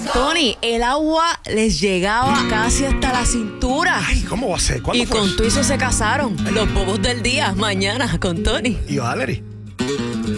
Tony, el agua les llegaba casi hasta la cintura. Ay, ¿cómo va a ser? ¿Cuándo Y fue con eso? tu eso se casaron. Los bobos del día, mañana con Tony. Y Valerie.